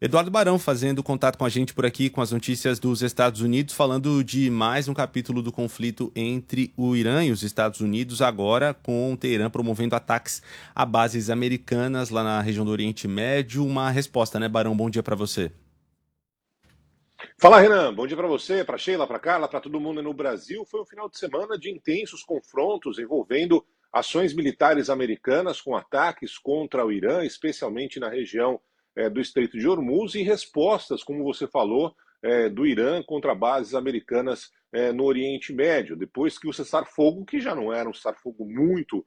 Eduardo Barão fazendo contato com a gente por aqui com as notícias dos Estados Unidos, falando de mais um capítulo do conflito entre o Irã e os Estados Unidos, agora com o Teherã promovendo ataques a bases americanas lá na região do Oriente Médio. Uma resposta, né, Barão? Bom dia para você. Fala, Renan. Bom dia para você, para Sheila, para Carla, para todo mundo no Brasil. Foi um final de semana de intensos confrontos envolvendo ações militares americanas com ataques contra o Irã, especialmente na região do Estreito de Hormuz, e respostas, como você falou, do Irã contra bases americanas no Oriente Médio. Depois que o cessar-fogo, que já não era um cessar-fogo muito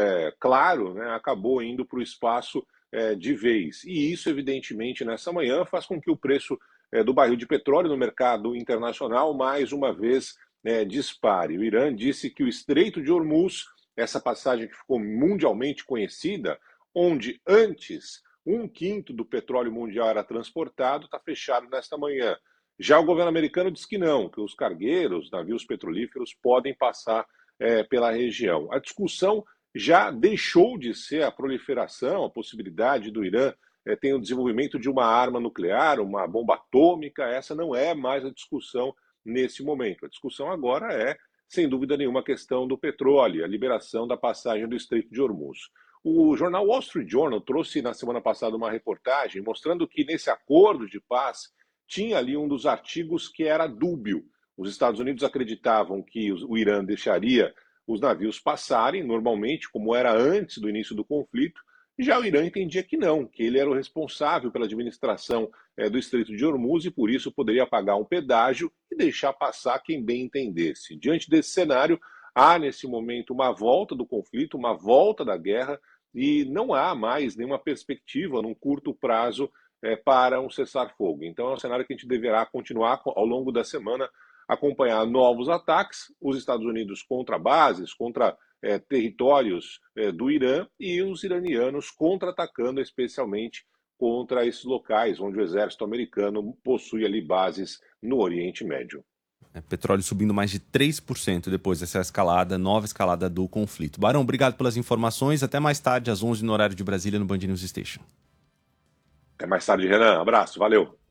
claro, né, acabou indo para o espaço de vez. E isso, evidentemente, nessa manhã faz com que o preço do barril de petróleo no mercado internacional, mais uma vez, dispare. O Irã disse que o Estreito de Hormuz, essa passagem que ficou mundialmente conhecida, onde antes um quinto do petróleo mundial era transportado, está fechado nesta manhã. Já o governo americano diz que não, que os cargueiros, navios petrolíferos, podem passar pela região. A discussão já deixou de ser a proliferação, a possibilidade do Irã tem o desenvolvimento de uma arma nuclear, uma bomba atômica. Essa não é mais a discussão nesse momento. A discussão agora é, sem dúvida nenhuma, a questão do petróleo, a liberação da passagem do Estreito de Hormuz. O jornal Wall Street Journal trouxe na semana passada uma reportagem mostrando que nesse acordo de paz tinha ali um dos artigos que era dúbio. Os Estados Unidos acreditavam que o Irã deixaria os navios passarem normalmente, como era antes do início do conflito. Já o Irã entendia que não, que ele era o responsável pela administração do Estreito de Hormuz e por isso poderia pagar um pedágio e deixar passar quem bem entendesse. Diante desse cenário, há nesse momento uma volta do conflito, uma volta da guerra e não há mais nenhuma perspectiva num curto prazo para um cessar-fogo. Então é um cenário que a gente deverá continuar ao longo da semana acompanhar novos ataques, os Estados Unidos contra bases, contra territórios do Irã e os iranianos contra-atacando especialmente contra esses locais onde o exército americano possui ali bases no Oriente Médio. Petróleo subindo mais de 3% depois dessa escalada, nova escalada do conflito. Barão, obrigado pelas informações. Até mais tarde, às 11 no horário de Brasília, no Band News Station. Até mais tarde, Renan. Abraço, valeu.